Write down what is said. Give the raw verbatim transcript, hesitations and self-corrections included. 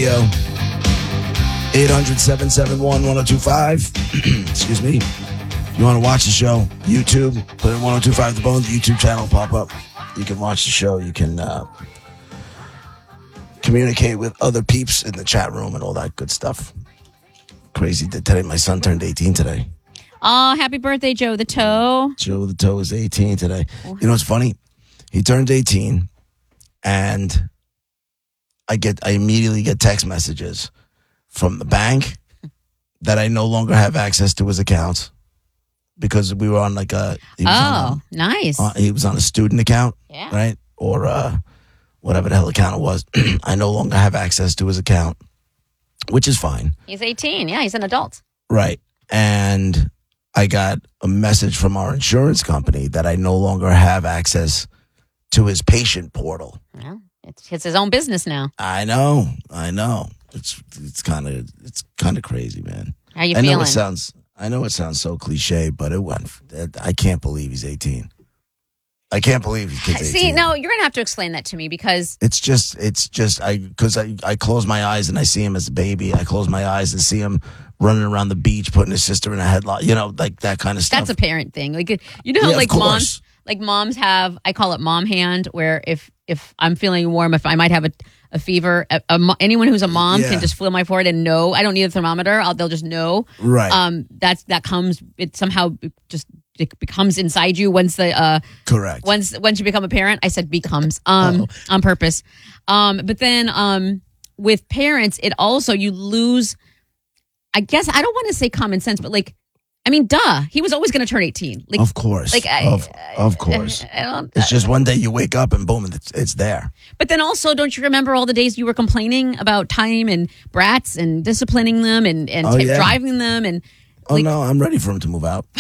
Radio. eight hundred, seven seven one, one oh two five. Excuse me. You want to watch the show? YouTube. Put in one oh two five The Bone. The YouTube channel pop up. You can watch the show. You can uh, communicate with other peeps in the chat room and all that good stuff. Crazy that today my son turned eighteen today. Oh, happy birthday, Joe the Toe. Joe the Toe is eighteen today. You know what's funny? He turned eighteen, and I get I immediately get text messages from the bank that I no longer have access to his accounts because we were on like a he was Oh, on a, nice. uh, he was on a student account, Yeah. right? Or uh, whatever the hell account it was. I no longer have access to his account, which is fine. He's eighteen. Yeah, he's an adult. Right. And I got a message from our insurance company that I no longer have access to his patient portal. Well, it's, it's his own business now. I know. I know. It's it's kind of it's kind of crazy, man. How you I feeling? know it sounds I know it sounds so cliche, but it went. I can't believe he's eighteen. I can't believe he's kid's See, eighteen. no, you're going to have to explain that to me because... It's just, it's just, I, because I, I close my eyes and I see him as a baby. I close my eyes and see him running around the beach, putting his sister in a headlock, you know, like that kind of stuff. That's a parent thing. Like, you know how Yeah, of like course. moms, like moms have, I call it mom hand, where if, if I'm feeling warm, if I might have a, a fever, a, a, mo- anyone who's a mom Yeah. can just feel my forehead and know. I don't need a thermometer. I'll, they'll just know. Right. Um, that's, that comes, it somehow just, it becomes inside you once the, uh, Correct. once, once you become a parent. I said becomes, um, Oh. on purpose. Um, but then, um, with parents, it also, you lose, I guess, I don't want to say common sense, but like, I mean, duh, he was always going to turn eighteen. Like, of course. like, I- of, of course. I don't, It's just one day you wake up and boom, it's, it's there. But then also, don't you remember all the days you were complaining about time and brats and disciplining them and, and Oh, t- yeah. driving them? And Oh, like, no, I'm ready for him to move out.